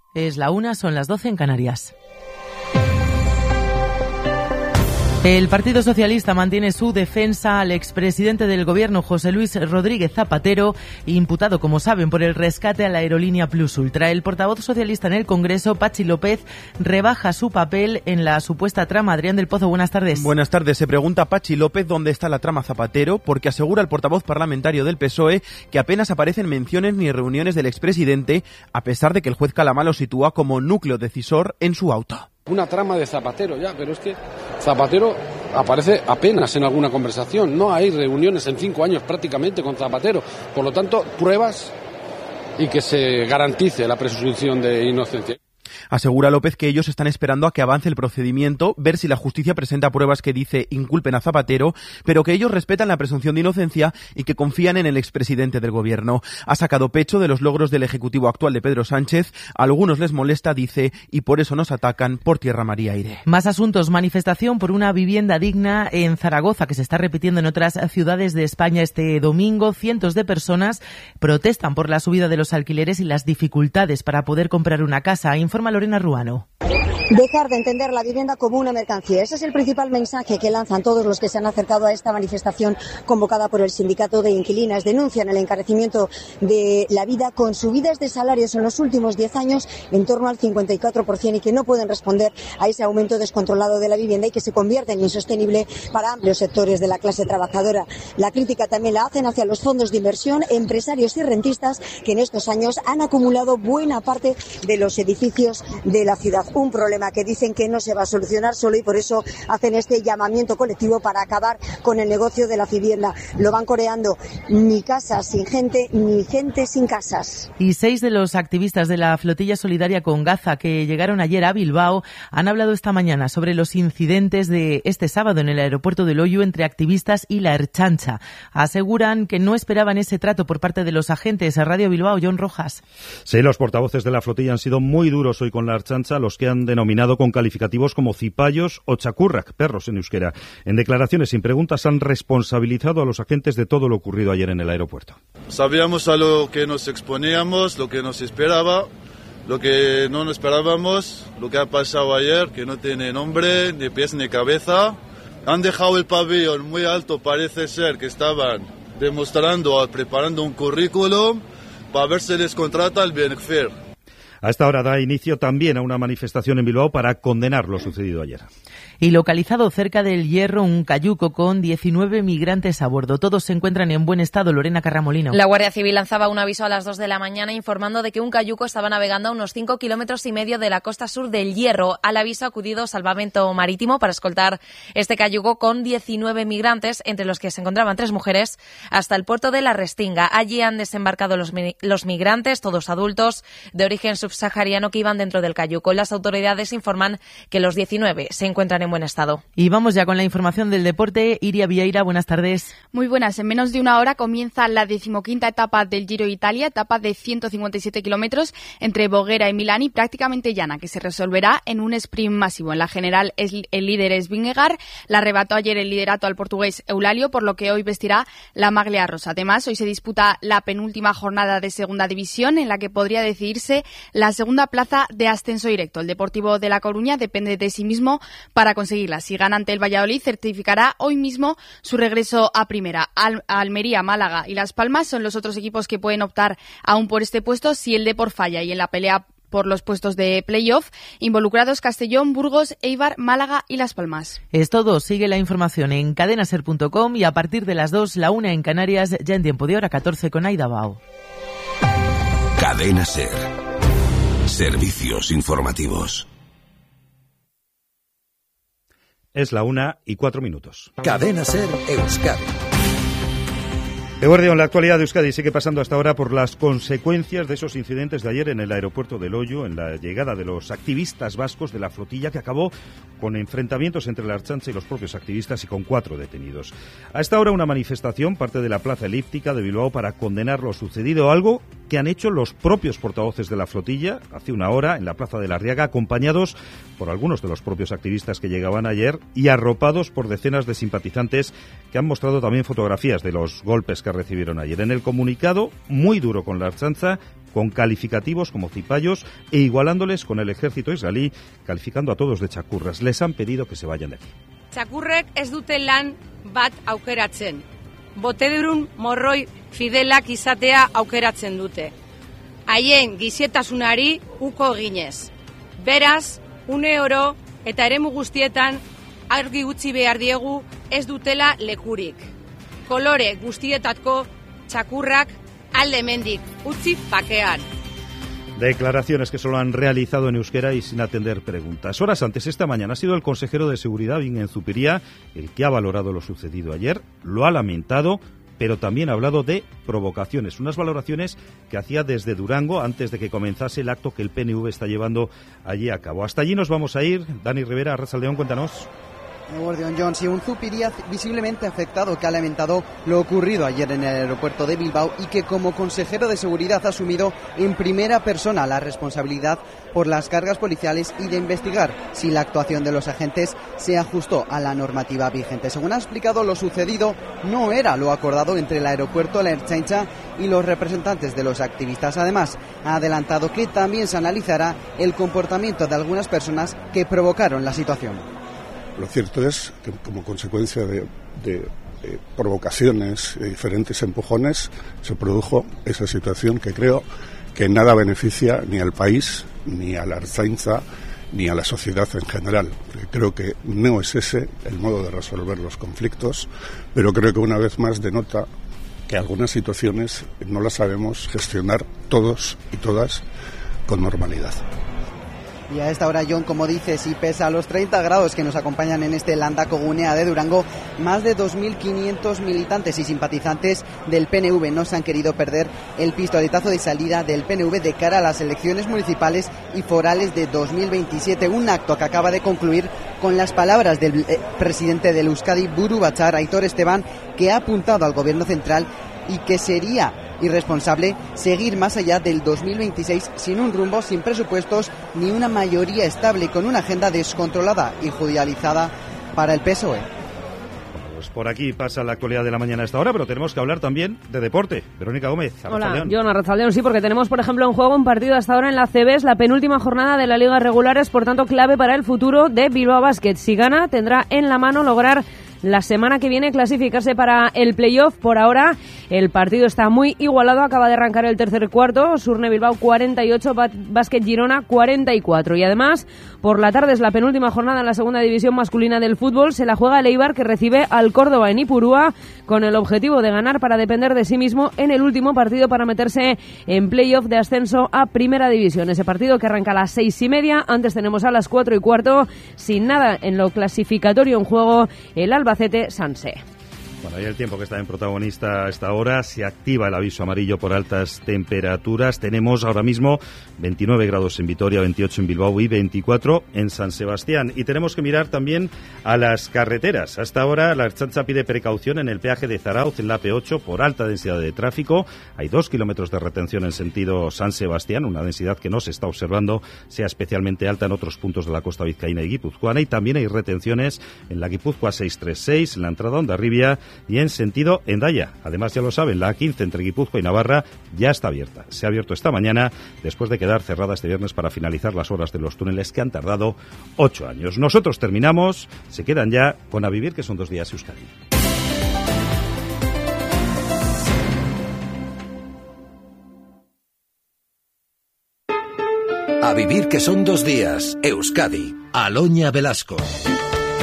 Es la 1, son las 12 en Canarias. El Partido Socialista mantiene su defensa al expresidente del Gobierno, José Luis Rodríguez Zapatero, imputado, como saben, por el rescate a la aerolínea Plus Ultra. El portavoz socialista en el Congreso, Patxi López, rebaja su papel en la supuesta trama. Adrián del Pozo, buenas tardes. Buenas tardes. Se pregunta Patxi López dónde está la trama Zapatero, porque asegura el portavoz parlamentario del PSOE que apenas aparecen menciones ni reuniones del expresidente, a pesar de que el juez Calamá lo sitúa como núcleo decisor en su auto. Una trama de Zapatero ya, pero es que Zapatero aparece apenas en alguna conversación. No hay reuniones en 5 años prácticamente con Zapatero. Por lo tanto, pruebas y que se garantice la presunción de inocencia. Asegura López que ellos están esperando a que avance el procedimiento, ver si la justicia presenta pruebas que dice inculpen a Zapatero, pero que ellos respetan la presunción de inocencia y que confían en el expresidente del Gobierno. Ha sacado pecho de los logros del Ejecutivo actual de Pedro Sánchez. A algunos les molesta, dice, y por eso nos atacan por tierra, mar y aire. Más asuntos. Manifestación por una vivienda digna en Zaragoza, que se está repitiendo en otras ciudades de España este domingo. Cientos de personas protestan por la subida de los alquileres y las dificultades para poder comprar una casa. Informa Lorena Ruano. Dejar de entender la vivienda como una mercancía. Ese es el principal mensaje que lanzan todos los que se han acercado a esta manifestación convocada por el Sindicato de Inquilinas. Denuncian el encarecimiento de la vida con subidas de salarios en los últimos 10 años en torno al 54% y que no pueden responder a ese aumento descontrolado de la vivienda y que se convierte en insostenible para amplios sectores de la clase trabajadora. La crítica también la hacen hacia los fondos de inversión, empresarios y rentistas que en estos años han acumulado buena parte de los edificios de la ciudad. Un problema que dicen que no se va a solucionar solo y por eso hacen este llamamiento colectivo para acabar con el negocio de la vivienda. Lo van coreando: ni casas sin gente, ni gente sin casas. Y 6 de los activistas de la flotilla solidaria con Gaza que llegaron ayer a Bilbao han hablado esta mañana sobre los incidentes de este sábado en el aeropuerto de Loiu entre activistas y la Ertzaintza. Aseguran que no esperaban ese trato por parte de los agentes. A Radio Bilbao, John Rojas. Sí, los portavoces de la flotilla han sido muy duros hoy con la Ertzaintza, los que han denominado con calificativos como cipayos o txakurrak, perros en euskera. En declaraciones sin preguntas han responsabilizado a los agentes de todo lo ocurrido ayer en el aeropuerto. Sabíamos a lo que nos exponíamos, lo que nos esperaba, lo que no nos esperábamos, lo que ha pasado ayer, que no tiene nombre, ni pies ni cabeza. Han dejado el pabellón muy alto, parece ser que estaban demostrando, preparando un currículum para ver si les contrata el Benfir. A esta hora da inicio también a una manifestación en Bilbao para condenar lo sucedido ayer. Y localizado cerca del Hierro un cayuco con 19 migrantes a bordo. Todos se encuentran en buen estado. Lorena Carramolino. La Guardia Civil lanzaba un aviso a las 2 de la mañana informando de que un cayuco estaba navegando a unos 5,5 kilómetros de la costa sur del Hierro. Al aviso ha acudido Salvamento Marítimo para escoltar este cayuco con 19 migrantes, entre los que se encontraban 3 mujeres, hasta el puerto de La Restinga. Allí han desembarcado los migrantes, todos adultos, de origen subsahariano, que iban dentro del cayuco. Las autoridades informan que los 19 se encuentran en buen estado. Y vamos ya con la información del deporte. Iria Vieira, buenas tardes. Muy buenas. En menos de una hora comienza la 15ª etapa del Giro de Italia, etapa de 157 kilómetros entre Voghera y Milán y prácticamente llana, que se resolverá en un sprint masivo. En la general el líder es Vingegaard, le arrebató ayer el liderato al portugués Eulalio, por lo que hoy vestirá la maglia rosa. Además, hoy se disputa la penúltima jornada de segunda división, en la que podría decidirse la segunda plaza de ascenso directo. El Deportivo de La Coruña depende de sí mismo para conseguirla. Si gana ante el Valladolid, certificará hoy mismo su regreso a primera. Almería, Málaga y Las Palmas son los otros equipos que pueden optar aún por este puesto si el Depor falla, y en la pelea por los puestos de playoff involucrados Castellón, Burgos, Eibar, Málaga y Las Palmas. Es todo. Sigue la información en cadenaser.com y a partir de las 2, la 1 en Canarias, ya en tiempo de hora 14 con Aida Bao. Cadena Ser. Servicios informativos. Es la 1:04. Cadena Ser Euskadi. Eguerdión, la actualidad de Euskadi sigue pasando hasta ahora por las consecuencias de esos incidentes de ayer en el aeropuerto de Loiu, en la llegada de los activistas vascos de la flotilla, que acabó con enfrentamientos entre la Ertzaintza y los propios activistas y con 4 detenidos. A esta hora una manifestación parte de la Plaza Elíptica de Bilbao para condenar lo sucedido, algo que han hecho los propios portavoces de la flotilla hace una hora en la Plaza de la Arriaga, acompañados por algunos de los propios activistas que llegaban ayer y arropados por decenas de simpatizantes que han mostrado también fotografías de los golpes que recibieron ayer. En el comunicado, muy duro con la Ertzaintza, con calificativos como cipayos e igualándoles con el ejército israelí, calificando a todos de txakurras. Les han pedido que se vayan de aquí. Txakurrek ez dute lan bat aukeratzen. Botedurun morroi fidelak izatea aukeratzen dute. Haien gizietasunari uko eginez. Beraz, une oro eta eremu guztietan argi utzi behar diegu ez dutela lekurik. Kolore guztietako txakurrak alde hemendik utzi bakean. Declaraciones que solo han realizado en euskera y sin atender preguntas. Horas antes, esta mañana, ha sido el consejero de Seguridad, Bingen Zupiria, el que ha valorado lo sucedido ayer, lo ha lamentado, pero también ha hablado de provocaciones, unas valoraciones que hacía desde Durango antes de que comenzase el acto que el PNV está llevando allí a cabo. Hasta allí nos vamos a ir. Dani Rivera, Arratsaldeon, cuéntanos. John, sí, un Zupiria visiblemente afectado que ha lamentado lo ocurrido ayer en el aeropuerto de Bilbao y que como consejero de seguridad ha asumido en primera persona la responsabilidad por las cargas policiales y de investigar si la actuación de los agentes se ajustó a la normativa vigente. Según ha explicado, lo sucedido no era lo acordado entre el aeropuerto, la Ertzaintza y los representantes de los activistas. Además, ha adelantado que también se analizará el comportamiento de algunas personas que provocaron la situación. Lo cierto es que como consecuencia de provocaciones, de diferentes empujones, se produjo esa situación que creo que nada beneficia ni al país, ni a la Ertzaintza, ni a la sociedad en general. Creo que no es ese el modo de resolver los conflictos, pero creo que una vez más denota que algunas situaciones no las sabemos gestionar todos y todas con normalidad. Y a esta hora, John, como dices, y pese a los 30 grados que nos acompañan en este Landako Gunea de Durango, más de 2.500 militantes y simpatizantes del PNV no se han querido perder el pistoletazo de salida del PNV de cara a las elecciones municipales y forales de 2027. Un acto que acaba de concluir con las palabras del presidente del Euskadi, Buru Batzar, Aitor Esteban, que ha apuntado al gobierno central y que sería irresponsable seguir más allá del 2026 sin un rumbo, sin presupuestos ni una mayoría estable, con una agenda descontrolada y judicializada para el PSOE. Pues por aquí pasa la actualidad de la mañana a esta hora, pero tenemos que hablar también de deporte. Verónica Gómez, Hola, John, Arratsaldeon, sí, porque tenemos, por ejemplo, en juego un partido hasta ahora en la CB, es la penúltima jornada de la Liga Regular, es por tanto clave para el futuro de Bilbao Basket. Si gana, tendrá en la mano lograr la semana que viene clasificarse para el playoff. Por ahora el partido está muy igualado, acaba de arrancar el tercer cuarto, Surne Bilbao 48, Basket Girona 44, y además por la tarde es la penúltima jornada en la segunda división masculina del fútbol, se la juega el Eibar, que recibe al Córdoba en Ipurúa con el objetivo de ganar para depender de sí mismo en el último partido para meterse en playoff de ascenso a primera división. Ese partido que arranca a las 6:30, antes tenemos a las 4:15, sin nada en lo clasificatorio en juego, el Albacete Sanse. Bueno, ahí el tiempo que está en protagonista a esta hora, se activa el aviso amarillo por altas temperaturas. Tenemos ahora mismo 29 grados en Vitoria, 28 en Bilbao y 24 en San Sebastián. Y tenemos que mirar también a las carreteras. Hasta ahora la Ertzaintza pide precaución en el peaje de Zarautz, en la P8, por alta densidad de tráfico. Hay 2 kilómetros de retención en sentido San Sebastián, una densidad que no se está observando sea especialmente alta en otros puntos de la costa vizcaína y guipuzcoana. Y también hay retenciones en la Guipúzcoa 636, en la entrada a Hondarribia y en sentido Hendaya. Además, ya lo saben, la A15 entre Guipúzcoa y Navarra ya está abierta. Se ha abierto esta mañana después de quedar cerrada este viernes para finalizar las obras de los túneles que han tardado 8 años. Nosotros terminamos, se quedan ya con A Vivir, que son 2 días Euskadi. A Vivir, que son 2 días Euskadi. Aloña Velasco.